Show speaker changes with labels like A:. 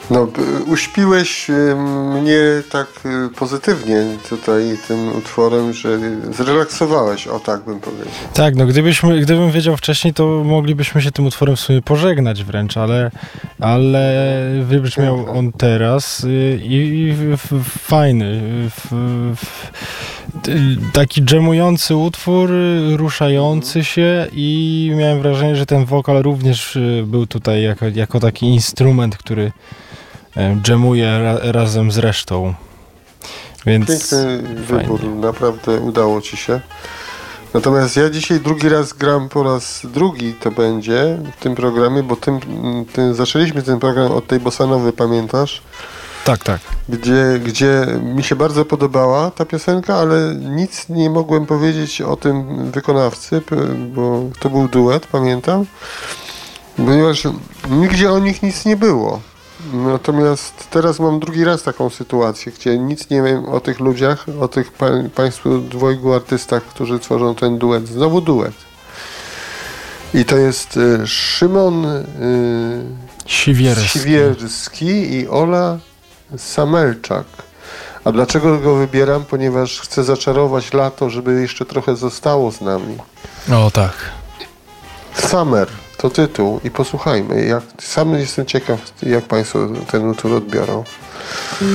A: No, uśpiłeś mnie tak pozytywnie tutaj tym utworem, że zrelaksowałeś, o tak bym powiedział.
B: Tak, no gdybym wiedział wcześniej, to moglibyśmy się tym utworem w sumie pożegnać wręcz, ale wybrzmiał on teraz i fajny. Taki dżemujący utwór, ruszający się i miałem wrażenie, że ten wokal również był tutaj jako taki instrument, który dżemuje razem z resztą. Więc
A: piękny wybór, naprawdę udało ci się. Natomiast ja dzisiaj drugi raz gram, po raz drugi to będzie w tym programie, bo zaczęliśmy ten program od tej bossanowy, pamiętasz?
B: Tak.
A: Gdzie mi się bardzo podobała ta piosenka, ale nic nie mogłem powiedzieć o tym wykonawcy, bo to był duet, pamiętam, ponieważ nigdzie o nich nic nie było. Natomiast teraz mam drugi raz taką sytuację, gdzie nic nie wiem o tych ludziach, o tych państwu dwojgu artystach, którzy tworzą ten duet. Znowu duet. I to jest Szymon Siwierski i Ola Samelczak. A dlaczego go wybieram? Ponieważ chcę zaczarować lato, żeby jeszcze trochę zostało z nami.
B: O tak.
A: Summer to tytuł i posłuchajmy. Sam jestem ciekaw, jak Państwo ten utwór odbiorą.